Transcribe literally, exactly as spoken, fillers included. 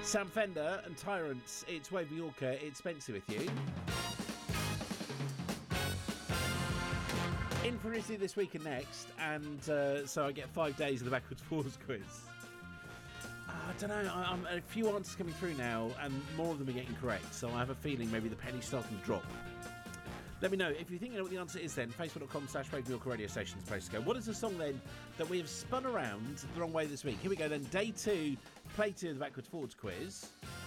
Sam Fender and Tyrants. It's Wave Mallorca. It's Spencer with you. In for Izzy this week and next, and uh, so I get five days of the backwards forwards quiz. Uh, I don't know. I, I'm, a few answers coming through now, and more of them are getting correct. So I have a feeling maybe the penny's starting to drop. Let me know if you think you know what the answer is. Then facebook.com slash Wave Mallorca radio stations postcode. What is the song then that we have spun around the wrong way this week? Here we go. Then day two, play two of the backwards forwards quiz.